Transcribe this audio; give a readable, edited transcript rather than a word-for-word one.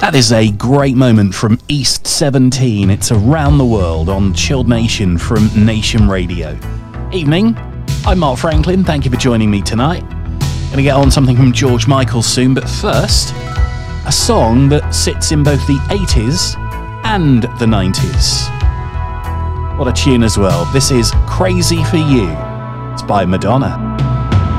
That is a great moment from East 17. It's Around the World on Chilled Nation from Nation Radio. Evening, I'm Mark Franklin. Thank you for joining me tonight. Gonna get on something from George Michael soon, but first, a song that sits in both the 80s and the 90s. What a tune as well. This is Crazy for You. It's by Madonna.